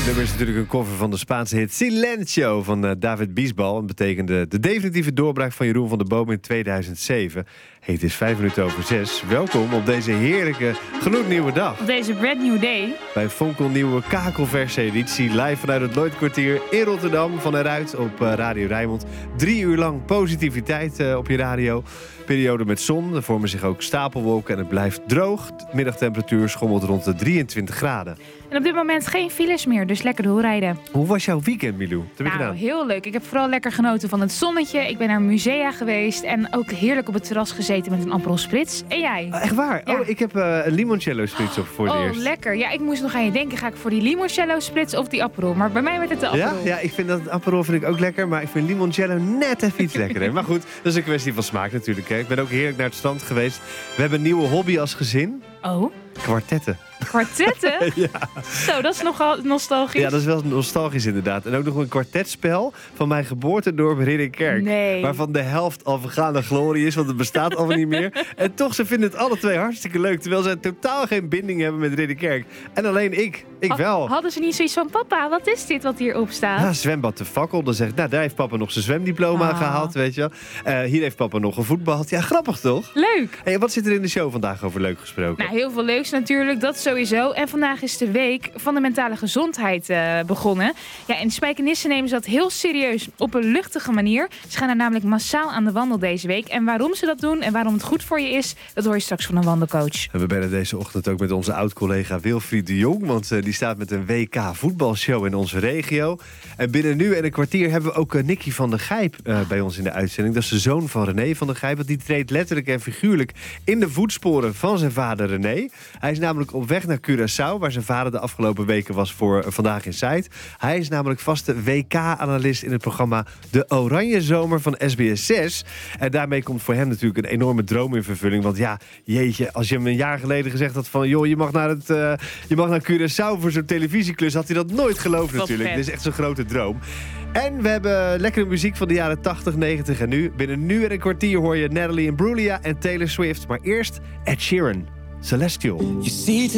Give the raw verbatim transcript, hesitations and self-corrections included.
nummer is natuurlijk een cover van de Spaanse hit Silencio van uh, David Bisbal. Het betekende de definitieve doorbraak van Jeroen van der Boom in tweeduizend zeven. Hey, het is vijf minuten over zes. Welkom op deze heerlijke, gloednieuwe dag. Op deze brand new day. Bij Fonkelnieuwe kakelverse editie. Live vanuit het Lloydkwartier in Rotterdam. Van eruit op uh, Radio Rijnmond. Drie uur lang positiviteit uh, op je radio. Periode met zon. Er vormen zich ook stapelwolken en het blijft droog. De middagtemperatuur schommelt rond de drieëntwintig graden. En op dit moment geen files meer, dus lekker doorrijden. Hoe was jouw weekend, Milou? Wat heb je Nou, gedaan? heel leuk. Ik heb vooral lekker genoten van het zonnetje. Ik ben naar musea geweest en ook heerlijk op het terras gezeten met een Aperol Spritz. En jij? Oh, echt waar? Ja. Oh, ik heb uh, een limoncello spritz op voor het Oh, eerst. lekker. Ja, ik moest nog aan je denken. Ga ik voor die limoncello Spritz of die Aperol? Maar bij mij werd het de Ja? Aperol. Ja, ik vind dat Aperol vind ik ook lekker, maar ik vind limoncello net even iets lekkerder. Maar goed, dat is een kwestie van smaak natuurlijk. Hè. Ik ben ook heerlijk naar het strand geweest. We hebben een nieuwe hobby als gezin. Oh, Kwartetten. kwartetten? Ja. Zo, dat is nogal nostalgisch. Ja, dat is wel nostalgisch inderdaad. En ook nog een kwartetspel van mijn geboortedorp Ridderkerk. Nee. Waarvan de helft al vergaande glorie is, want het bestaat allemaal niet meer. En toch, ze vinden het alle twee hartstikke leuk. Terwijl ze totaal geen binding hebben met Ridderkerk. En alleen ik. Ik wel. Hadden ze niet zoiets van, papa, wat is dit wat hierop staat? Ja, zwembad de fakkel. Dan zeg ik, nou, daar heeft papa nog zijn zwemdiploma Ah. gehaald, weet je wel. Uh, hier heeft papa nog gevoetbald. Ja, grappig toch? Leuk. Hey, wat zit er in de show vandaag over leuk gesproken? Nou, heel veel leuks natuurlijk, dat sowieso. En vandaag is de week van de mentale gezondheid uh, begonnen. Ja, en de Spijkenissen nemen ze dat heel serieus op een luchtige manier. Ze gaan er namelijk massaal aan de wandel deze week. En waarom ze dat doen en waarom het goed voor je is, dat hoor je straks van een wandelcoach. En we bellen deze ochtend ook met onze oud-collega Wilfried de Jong. Want uh, die staat met een W K voetbalshow in onze regio. En binnen nu en een kwartier hebben we ook uh, Nicky van der Gijp uh, bij ons in de uitzending. Dat is de zoon van René van der Gijp. Want die treedt letterlijk en figuurlijk in de voetsporen van zijn vader René. Hij is namelijk op weg naar Curaçao, waar zijn vader de afgelopen weken was voor uh, Vandaag in Zuid. Hij is namelijk vaste W K-analyst in het programma De Oranje Zomer van S B S zes. En daarmee komt voor hem natuurlijk een enorme droom in vervulling. Want ja, jeetje, als je hem een jaar geleden gezegd had van, joh, je mag naar, het, uh, je mag naar Curaçao voor zo'n televisieklus, had hij dat nooit geloofd Wat natuurlijk. vet. Dit is echt zo'n grote droom. En we hebben lekkere muziek van de jaren tachtig, negentig en nu. Binnen nu en een kwartier hoor je Natalie Imbruglia en Taylor Swift. Maar eerst Ed Sheeran, Celestial. You see